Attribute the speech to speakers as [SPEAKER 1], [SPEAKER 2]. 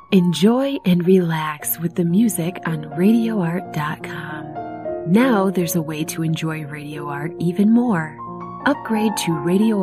[SPEAKER 1] Enjoy and relax with the music on RadioArt.com. Now there's a way to enjoy Radio Art even more. Upgrade to Radio